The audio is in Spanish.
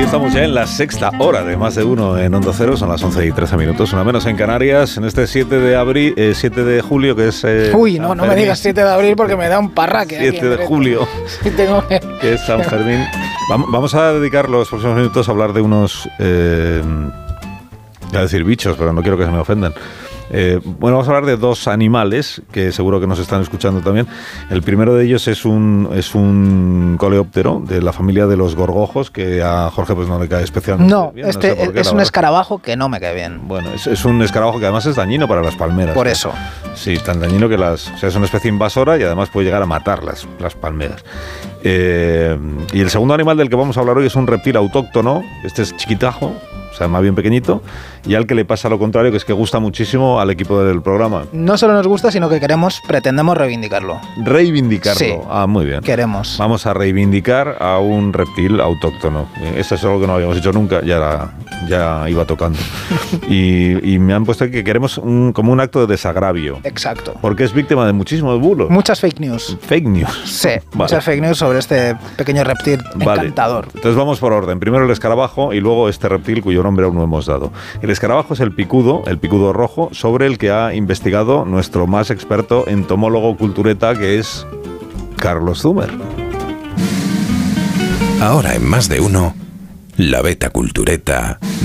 Y estamos ya en la sexta hora de Más de Uno en Onda Cero. Son las 11:13, una menos en Canarias, en este 7 de julio, que es... Uy, no me digas 7 de abril porque me da un parraque. 7 de julio, sí, tengo que es San Fermín. Vamos a dedicar los próximos minutos a hablar de unos... voy a decir bichos, pero no quiero que se me ofendan. Vamos a hablar de dos animales que seguro que nos están escuchando también. El primero de ellos es un coleóptero de la familia de los gorgojos, que a Jorge pues no le cae especialmente bien. No, sé por qué, es un escarabajo que no me cae bien. Bueno, es un escarabajo que además es dañino para las palmeras. Por eso. Sí, tan dañino que es una especie invasora y además puede llegar a matar las palmeras. Y el segundo animal del que vamos a hablar hoy es un reptil autóctono. Este es chiquitajo, o sea, más bien pequeñito, y al que le pasa lo contrario, que es que gusta muchísimo al equipo del programa. No solo nos gusta, sino que pretendemos reivindicarlo. ¿Reivindicarlo? Sí. Muy bien. Queremos. Vamos a reivindicar a un reptil autóctono. Eso es algo que no habíamos hecho nunca, ya iba tocando. y me han puesto aquí que queremos como un acto de desagravio. Exacto. Porque es víctima de muchísimos bulos. Muchas fake news. Fake news. Sí, vale. Muchas fake news sobre este pequeño reptil encantador. Entonces vamos por orden. Primero el escarabajo y luego este reptil cuyo nombre aún no hemos dado. El escarabajo es el picudo rojo, sobre el que ha investigado nuestro más experto entomólogo cultureta, que es Carlos Zumer. Ahora en Más de Uno, la beta cultureta